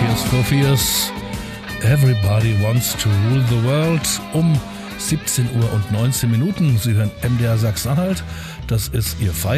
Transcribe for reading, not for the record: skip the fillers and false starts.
Tears for Fears. Everybody wants to rule the world um 17 Uhr und 19 Minuten. Sie hören MDR Sachsen-Anhalt. Das ist Ihr